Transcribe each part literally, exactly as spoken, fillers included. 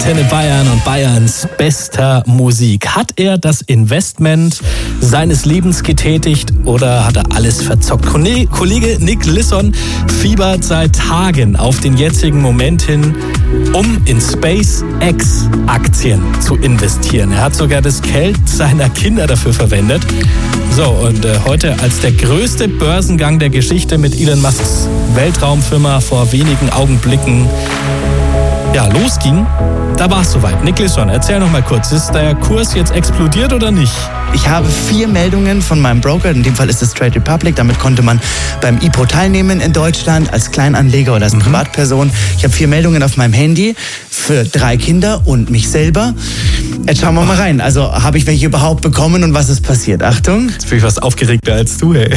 Antenne Bayern und Bayerns bester Musik. Hat er das Investment seines Lebens getätigt oder hat er alles verzockt? Kollege Nick Lisson fiebert seit Tagen auf den jetzigen Moment hin, um in SpaceX-Aktien zu investieren. Er hat sogar das Geld seiner Kinder dafür verwendet. So, und äh, heute als der größte Börsengang der Geschichte mit Elon Musks Weltraumfirma vor wenigen Augenblicken ja, losging, da war es soweit. Nick Lisson, erzähl noch mal kurz, ist der Kurs jetzt explodiert oder nicht? Ich habe vier Meldungen von meinem Broker, in dem Fall ist es Trade Republic, damit konnte man beim I P O teilnehmen in Deutschland als Kleinanleger oder als mhm. Privatperson. Ich habe vier Meldungen auf meinem Handy für drei Kinder und mich selber. Jetzt schauen wir mal rein. Also habe ich welche überhaupt bekommen und was ist passiert? Achtung. Jetzt bin ich fast aufgeregter als du, hey.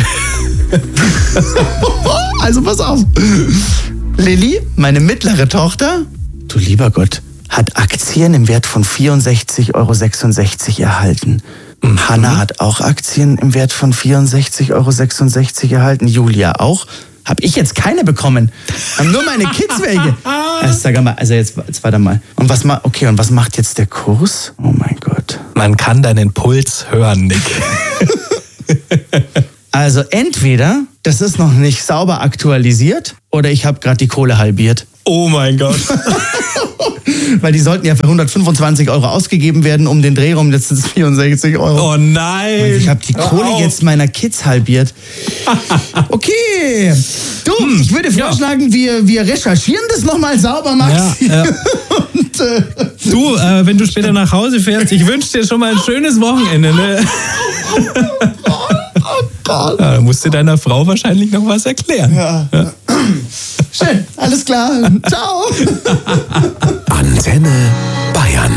Also pass auf. Lilly, meine mittlere Tochter, du lieber Gott, hat Aktien im Wert von vierundsechzig Euro sechsundsechzig erhalten. Mhm. Hanna hat auch Aktien im Wert von vierundsechzig Euro sechsundsechzig erhalten. Julia auch. Habe ich jetzt keine bekommen. Haben nur meine Kids welche. Also, sag mal, also jetzt, jetzt warte mal. Und was ma- okay, und was macht jetzt der Kurs? Oh mein Gott. Man kann deinen Puls hören, Nick. Also entweder das ist noch nicht sauber aktualisiert oder ich habe gerade die Kohle halbiert. Oh mein Gott. Weil die sollten ja für hundertfünfundzwanzig Euro ausgegeben werden, um den Dreh rum, jetzt sind es vierundsechzig Euro. Oh nein. Und ich habe die Kohle oh. jetzt meiner Kids halbiert. Okay. Du, hm. ich würde vorschlagen, ja. wir, wir recherchieren das nochmal sauber, Max. Ja, ja. Und, äh, du, äh, wenn du später nach Hause fährst, ich wünsche dir schon mal ein schönes Wochenende. Ne? Oh Gott. Ja, da musst du deiner Frau wahrscheinlich noch was erklären. Ja. Ja. Schön, alles klar. Ciao. Antenne Bayern.